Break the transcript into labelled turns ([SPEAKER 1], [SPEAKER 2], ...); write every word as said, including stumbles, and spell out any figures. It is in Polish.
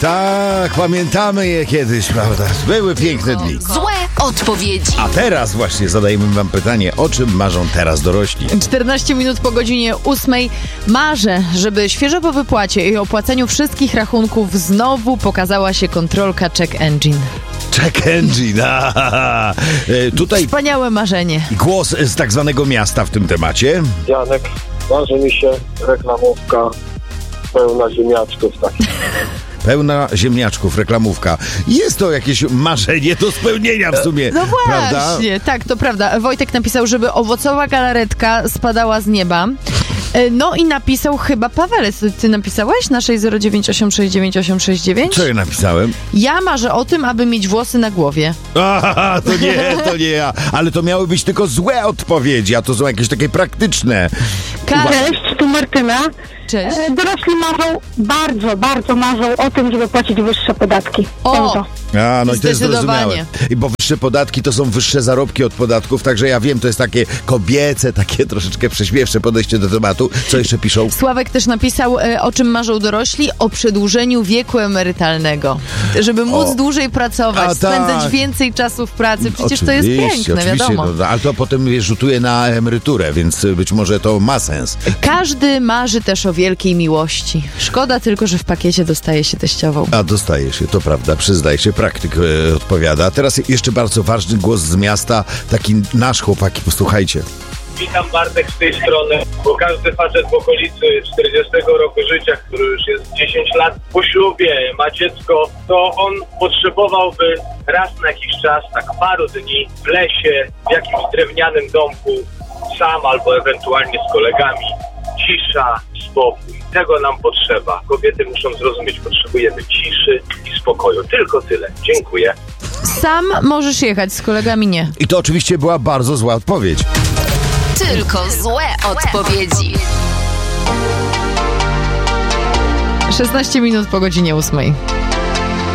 [SPEAKER 1] Tak, pamiętamy je kiedyś, prawda? Były piękne dni.
[SPEAKER 2] Złe odpowiedzi.
[SPEAKER 1] A teraz właśnie zadajemy wam pytanie, o czym marzą teraz dorośli?
[SPEAKER 3] czternaście minut po godzinie ósmej. Marzę, żeby świeżo po wypłacie i opłaceniu wszystkich rachunków znowu pokazała się kontrolka Check Engine.
[SPEAKER 1] Check Engine. A, e, tutaj
[SPEAKER 3] Wspaniałe marzenie.
[SPEAKER 1] głos z tak zwanego miasta w tym temacie.
[SPEAKER 4] Janek, marzy mi się reklamówka pełna ziemniaczków takich.
[SPEAKER 1] Pełna ziemniaczków, reklamówka. Jest to jakieś marzenie do spełnienia w sumie,
[SPEAKER 3] No
[SPEAKER 1] prawda?
[SPEAKER 3] właśnie, tak, to prawda. Wojtek napisał, żeby owocowa galaretka spadała z nieba. E, No i napisał chyba Paweł. Ty napisałeś na sześć zero dziewięć osiem sześć dziewięć osiem sześć dziewięć?
[SPEAKER 1] Co ja napisałem?
[SPEAKER 3] Ja marzę o tym, aby mieć włosy na głowie.
[SPEAKER 1] Aha, to nie, to nie ja. Ale to miały być tylko złe odpowiedzi, a to są jakieś takie praktyczne.
[SPEAKER 3] Ka-
[SPEAKER 5] Cześć, tu Martyna.
[SPEAKER 3] Cześć.
[SPEAKER 5] E, Dorośli marzą, bardzo, bardzo marzą o tym, żeby płacić wyższe podatki.
[SPEAKER 3] O!
[SPEAKER 5] Bardzo.
[SPEAKER 1] A, no i to jest
[SPEAKER 3] Zdecydowanie.
[SPEAKER 1] zrozumiałe. I bo wyższe podatki to są wyższe zarobki od podatków, także ja wiem, to jest takie kobiece, takie troszeczkę prześmiewcze podejście do tematu. Co jeszcze piszą?
[SPEAKER 3] Sławek też napisał, e, o czym marzą dorośli, o przedłużeniu wieku emerytalnego. Żeby móc
[SPEAKER 1] O.
[SPEAKER 3] dłużej pracować,
[SPEAKER 1] A,
[SPEAKER 3] spędzać
[SPEAKER 1] tak.
[SPEAKER 3] więcej czasu w pracy. Przecież to jest
[SPEAKER 1] Oczywiście,
[SPEAKER 3] piękne,
[SPEAKER 1] oczywiście,
[SPEAKER 3] wiadomo.
[SPEAKER 1] no, ale to potem wiesz, rzutuje na emeryturę, więc być może to ma sens.
[SPEAKER 3] Każdy marzy też o wielkiej miłości. Szkoda tylko, że w pakiecie dostaje się teściową.
[SPEAKER 1] A dostaje się, to prawda, przyznaje się, praktyk e, odpowiada. A teraz jeszcze bardzo ważny głos z miasta, taki nasz chłopaki, posłuchajcie.
[SPEAKER 6] Witam, Bartek z tej strony, bo każdy facet w okolicy czterdziestego roku życia, który już jest dziesięć lat po ślubie, ma dziecko, to on potrzebowałby raz na jakiś czas, tak paru dni w lesie, w jakimś drewnianym domku, sam albo ewentualnie z kolegami. Cisza, spokój. Tego nam potrzeba. Kobiety muszą zrozumieć, potrzebujemy ciszy i spokoju. Tylko tyle. Dziękuję.
[SPEAKER 3] Sam możesz jechać, z kolegami nie.
[SPEAKER 1] I to oczywiście była bardzo zła odpowiedź.
[SPEAKER 2] Tylko złe odpowiedzi.
[SPEAKER 3] szesnaście minut po godzinie ósmej.